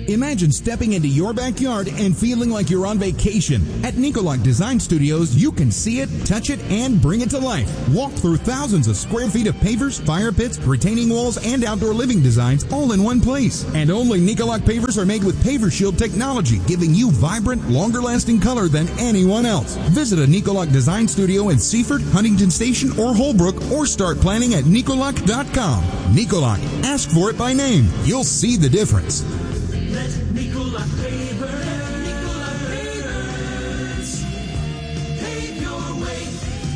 Imagine stepping into your backyard and feeling like you're on vacation. At Nicolac Design Studios, you can see it, touch it, and bring it to life. Walk through thousands of square feet of pavers, fire pits, retaining walls, and outdoor living designs all in one place. And only Nicolac pavers are made with Paver Shield technology, giving you vibrant, longer-lasting color than anyone else. Visit a Nicolac Design Studio in Seaford, Huntington Station, or Holbrook, or start planning at Nicolac.com. Nicolac. Ask for it by name. You'll see the difference. Let Nicolac Pavers pave your way.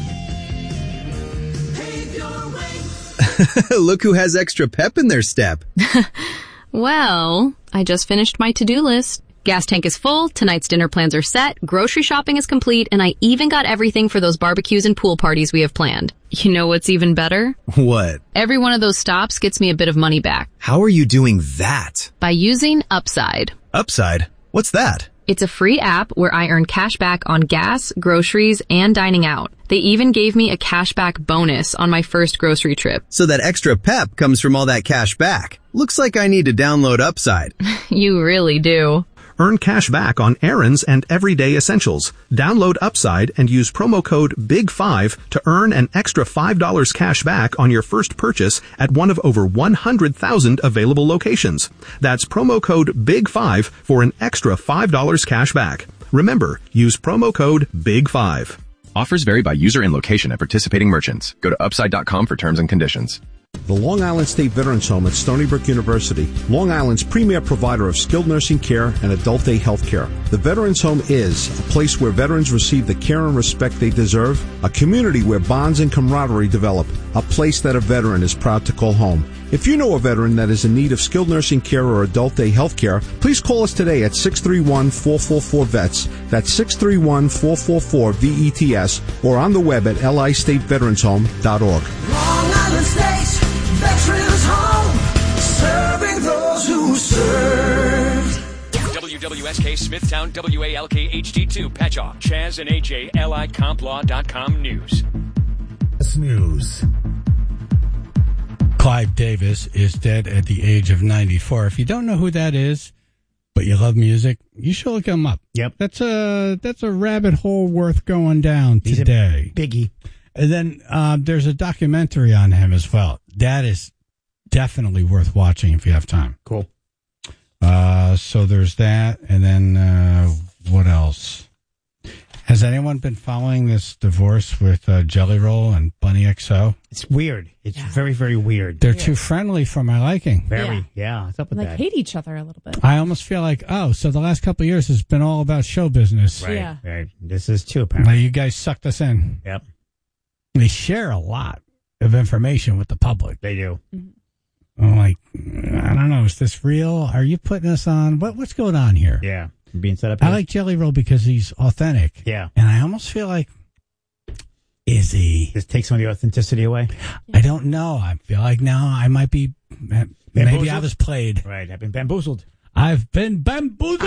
Pave your way. Look who has extra pep in their step. Well, I just finished my to-do list. Gas tank is full, tonight's dinner plans are set, grocery shopping is complete, and I even got everything for those barbecues and pool parties we have planned. You know what's even better? What? Every one of those stops gets me a bit of money back. How are you doing that? By using Upside. Upside? What's that? It's a free app where I earn cash back on gas, groceries, and dining out. They even gave me a cashback bonus on my first grocery trip. So that extra pep comes from all that cash back. Looks like I need to download Upside. You really do. Earn cash back on errands and everyday essentials. Download Upside and use promo code BIG5 to earn an extra $5 cash back on your first purchase at one of over 100,000 available locations. That's promo code BIG5 for an extra $5 cash back. Remember, use promo code BIG5. Offers vary by user and location at participating merchants. Go to Upside.com for terms and conditions. The Long Island State Veterans Home at Stony Brook University, Long Island's premier provider of skilled nursing care and adult day health care. The Veterans Home is a place where veterans receive the care and respect they deserve, a community where bonds and camaraderie develop, a place that a veteran is proud to call home. If you know a veteran that is in need of skilled nursing care or adult day health care, please call us today at 631-444-VETS. That's 631-444-VETS or on the web at listateveteranshome.org. Long Island State Veterans Home, serving those who served. WWSK Smithtown, WALK HD2 Patchogue, Chaz and AJ, LICompLaw.com News. News. Clive Davis is dead at the age of 94. If you don't know who that is, but you love music, you should look him up. Yep. That's a rabbit hole worth going down today. Biggie. And then there's a documentary on him as well. That is definitely worth watching if you have time. Cool. So there's that. And then what else? Has anyone been following this divorce with Jelly Roll and Bunny XO? It's weird. It's very, very weird. They're too friendly for my liking. Very. Yeah. What's up with that? Hate each other a little bit. I almost feel like, so the last couple of years has been all about show business. Right. Yeah. Right. This is too, apparently. Like you guys sucked us in. Yep. They share a lot of information with the public. They do. I'm like, I don't know. Is this real? Are you putting us on? What's going on here? Yeah. Being set up. I like Jelly Roll because he's authentic. Yeah. And I almost feel like, is he? Just take some of the authenticity away? I don't know. I feel like now I might be, maybe I was played. Right. I've been bamboozled. I've been bamboozled.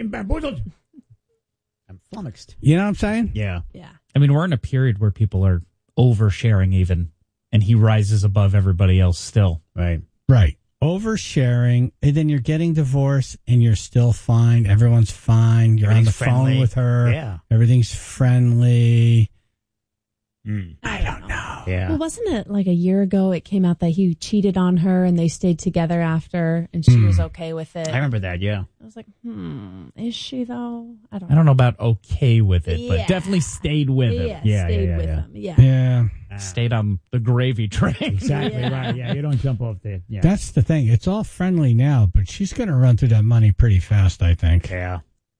I'm flummoxed. You know what I'm saying? Yeah. Yeah. I mean, we're in a period where people are oversharing even, and he rises above everybody else still. Right. Right. Oversharing, and then you're getting divorced, and you're still fine. Everyone's fine. You're on the phone with her. Yeah. Everything's friendly. I don't know. Yeah. Well, wasn't it like a year ago it came out that he cheated on her and they stayed together after and she was okay with it? I remember that, yeah. I was like, is she though? I don't I don't know about okay with it, Yeah. but definitely stayed with him. Yeah, stayed with him. Yeah. Yeah. Stayed on the gravy train. Exactly right. Yeah, you don't jump off the. Yeah. That's the thing. It's all friendly now, but she's going to run through that money pretty fast, I think. Yeah.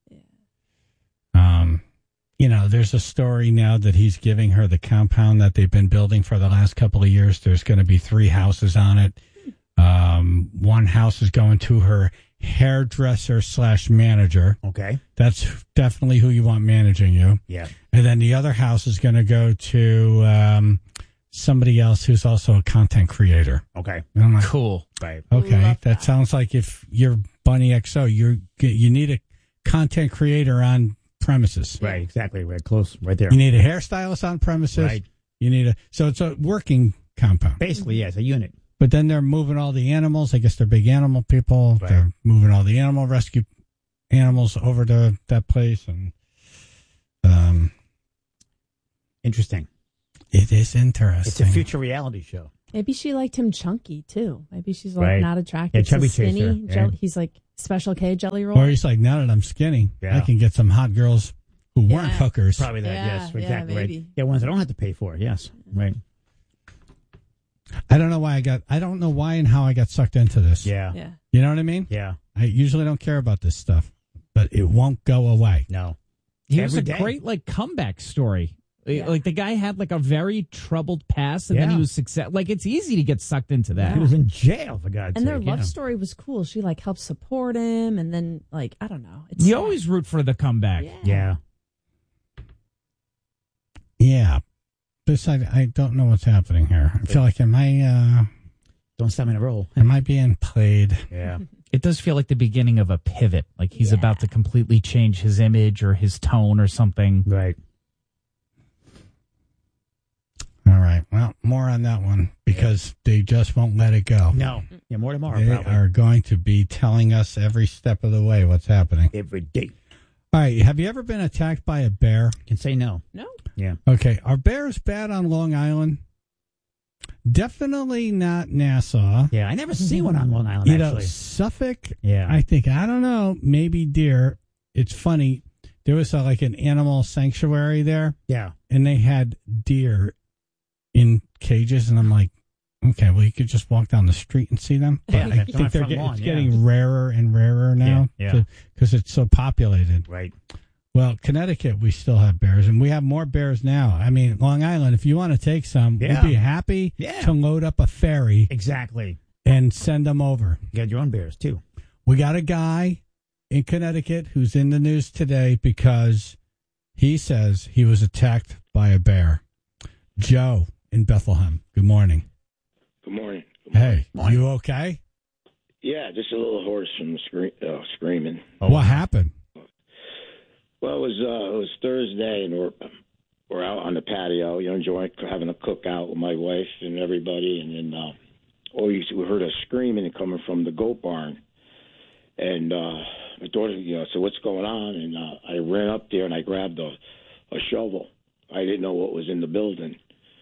You know, there's a story now that he's giving her the compound that they've been building for the last couple of years. There's going to be 3 houses on it. One house is going to her hairdresser/manager. Okay. That's definitely who you want managing you. Yeah. And then the other house is going to go to somebody else who's also a content creator. Okay. And I'm like, cool. Right. Okay. That sounds like if you're Bunny XO, you need a content creator on premises. Right. Exactly. Right. Close. Right there. You need a hairstylist on premises. Right. You need so it's a working compound. Basically, yeah. It's a unit. But then they're moving all the animals. I guess they're big animal people. Right. They're moving all the animal rescue animals over to that place. And Interesting. it is interesting. It's a future reality show. Maybe she liked him chunky too. Maybe she's like Right. not Yeah, attracted chubby to skinny. chaser, yeah. He's like Special K jelly roll. Or he's like, now that I'm skinny, Yeah. I can get some hot girls who weren't Yeah. hookers. Probably that, Yeah, yes. yeah, Exactly right. maybe. Yeah, ones I don't have to pay for, yes. Right. I don't know why and how I got sucked into this. Yeah. Yeah. You know what I mean? Yeah. I usually don't care about this stuff, but it won't go away. No. He was Every a day. great comeback story. Yeah. Like the guy had a very troubled past, and then he Yeah. was success. it's easy to get sucked into that. He was in jail, for God's And their sake. love story was cool. She helped support him, and then I don't know. It's You sad. always root for the comeback. Yeah. Yeah. This, I don't know what's happening here. I feel like, am I Don't stop me in a roll. being played? Yeah. It does feel like the beginning of a pivot. Like he's about to completely change his image or his tone or something. Right. All right. Well, more on that one because they just won't let it go. No. Yeah, more tomorrow, They probably. are going to be telling us every step of the way what's happening. Every day. All right. Have you ever been attacked by a bear? Can say no. No. Yeah. Okay. Are bears bad on Long Island? Definitely not Nassau. Yeah, I never see one on Long Island, You know, actually. Suffolk, Yeah. I don't know, maybe deer. It's funny. There was an animal sanctuary there, Yeah. and they had deer in cages, and I'm like, okay, well, you could just walk down the street and see them. But Yeah, I that's on think my front it's lawn, yeah. getting rarer and rarer now Yeah. because it's so populated. Right. Well, Connecticut, we still have bears, and we have more bears now. I mean, Long Island, if you want to take some, Yeah. we'd be happy Yeah. to load up a ferry Exactly. and send them over. You got your own bears, too. We got a guy in Connecticut who's in the news today because he says he was attacked by a bear. Joe in Bethlehem. Good morning. Good morning. Hey, you okay? Yeah, just a little hoarse from screaming. What happened? Well, it was Thursday, and we're out on the patio, enjoying having a cookout with my wife and everybody, and then we heard a screaming coming from the goat barn, and my daughter, said, "What's going on?" And I ran up there and I grabbed a shovel. I didn't know what was in the building,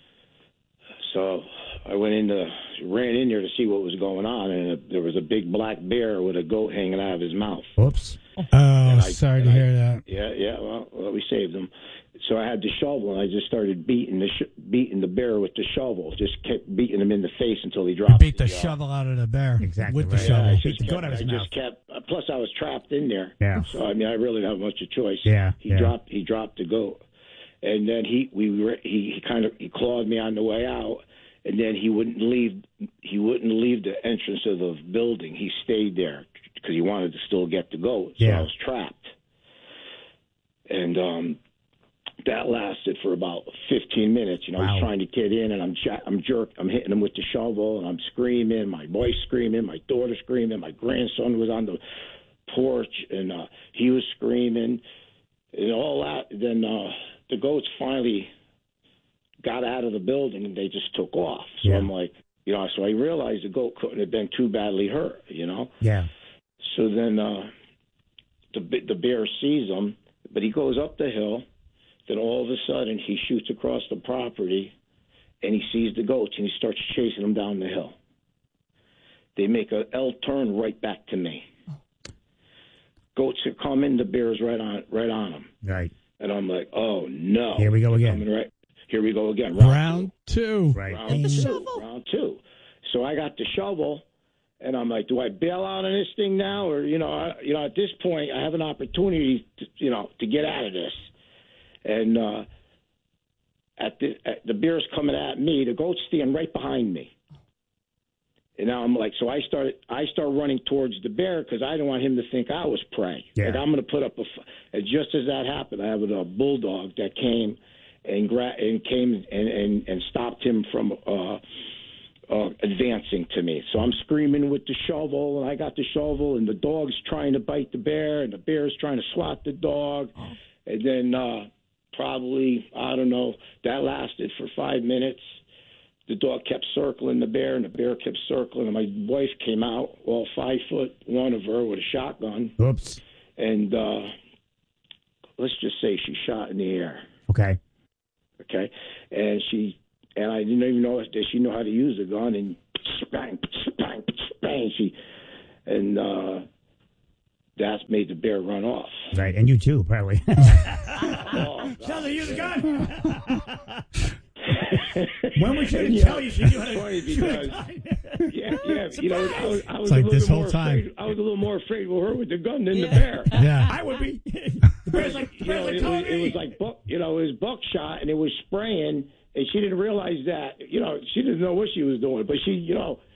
so I ran in there to see what was going on, and there was a big black bear with a goat hanging out of his mouth. Whoops. Oh, sorry to hear that. Yeah. Well, we saved him. So I had the shovel, and I just started beating the bear with the shovel. Just kept beating him in the face until he dropped. Beat the shovel out of the bear. Exactly with the right. shovel. I Beat the goat out of his mouth. kept. Plus, I was trapped in there. Yeah. So I really didn't have much of a choice. Yeah, He yeah. dropped the goat, and then he clawed me on the way out, and then he wouldn't leave the entrance of the building. He stayed there because he wanted to still get the goat. So Yeah. I was trapped, and that lasted for about 15 minutes. I Wow. was trying to get in, and I'm hitting him with the shovel, and I'm screaming. My wife's screaming, my daughter screaming, my grandson was on the porch, and he was screaming, and all that. Then the goats finally got out of the building, and they just took off. So Yeah. I'm like, so I realized the goat couldn't have been too badly hurt, Yeah. So then the bear sees him, but he goes up the hill. Then all of a sudden, he shoots across the property, and he sees the goats, and he starts chasing them down the hill. They make a L turn right back to me. Goats are coming, the bear's right on them. Right. And I'm like, oh, no. Here we go again. Here we go again. Round two. Right. Round two. So I got the shovel, and I'm like, do I bail out on this thing now? Or, at this point, I have an opportunity to get out of this. And the bear's coming at me. The goat's standing right behind me. And now I'm like, so I start running towards the bear because I didn't want him to think I was prey. Yeah. Like I'm going to put up and just as that happened, I have a bulldog that came and stopped him from advancing to me. So I'm screaming with the shovel, and I got the shovel, and the dog's trying to bite the bear, and the bear's trying to swat the dog. And then probably, I don't know, that lasted for 5 minutes. the dog kept circling the bear, and the bear kept circling, and my wife came out, all 5'1" of her with a shotgun. Oops. And let's just say she shot in the air. Okay. Okay, and I didn't even know that she knew how to use a gun, and bang, bang, bang. That made the bear run off. Right, and you too, probably. Sounds like you use a gun. When we should tell you she knew how to shoot a gun. Yeah. You know, I was like a little this bit whole more time. afraid. I was a little more afraid with her with the gun than the bear. Yeah. I would be. The bear's like, it was like it was buckshot, and it was spraying, and she didn't realize that. You know, she didn't know what she was doing, but she, you know,